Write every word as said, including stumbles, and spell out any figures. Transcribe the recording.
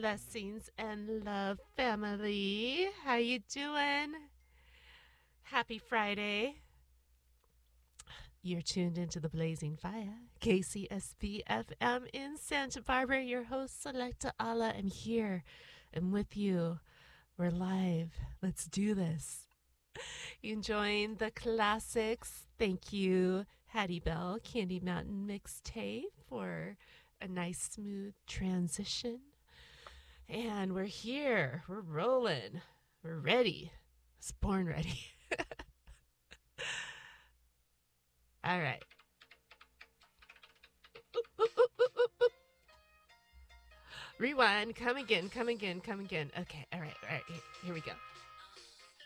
Blessings and love, family. How you doing? Happy Friday. You're tuned into the Blazing Fire, K C S B F M in Santa Barbara. Your host, Selecta Allah. I'm here. I'm with you. We're live. Let's do this. You enjoying the classics? Thank you, Hattie Bell, Candy Mountain Mixtape, for a nice, smooth transition. And we're here. We're rolling. We're ready. I was born ready. All right. Oop, oop, oop, oop, oop, oop. Rewind. Come again. Come again. Come again. Okay. All right. All right. Here we go.